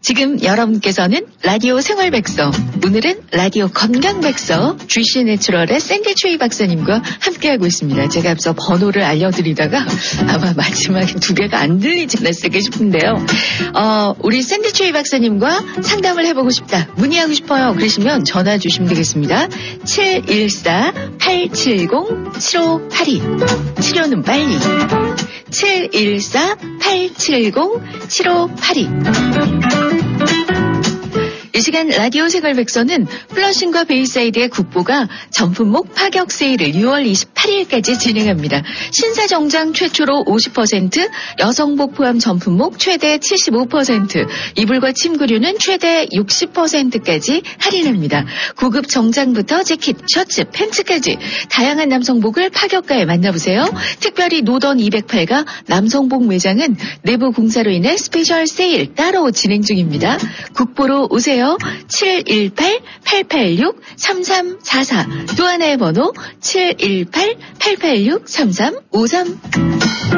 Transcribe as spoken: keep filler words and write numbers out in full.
지금 여러분께서는 라디오 생활백서, 오늘은 라디오 건강백서 주시 내추럴의 샌디추이 박사님과 함께하고 있습니다. 제가 앞서 번호를 알려드리다가 아마 마지막에 두 개가 안 들리지 않았을까 싶은데요. 어, 우리 샌디추이 박사님과 상담을 해보고 싶다, 문의하고 싶어요 그러시면 전화 주시면 되겠습니다. 칠일사 팔칠공 칠오팔이, 치료는 빨리. 칠일사 팔칠공 칠오팔이. 이 시간 라디오 생활백서는 플러싱과 베이사이드의 국보가 전품목 파격 세일을 유월 이십팔일까지 진행합니다. 신사정장 최초로 오십 퍼센트, 여성복 포함 전품목 최대 칠십오 퍼센트, 이불과 침구류는 최대 육십 퍼센트까지 할인합니다. 고급 정장부터 재킷, 셔츠, 팬츠까지 다양한 남성복을 파격가에 만나보세요. 특별히 노던 이백팔가 남성복 매장은 내부 공사로 인해 스페셜 세일 따로 진행 중입니다. 국보로 오세요. 칠일팔 팔팔육 삼삼사사, 또 하나의 번호 칠일팔 팔팔육 삼삼오삼.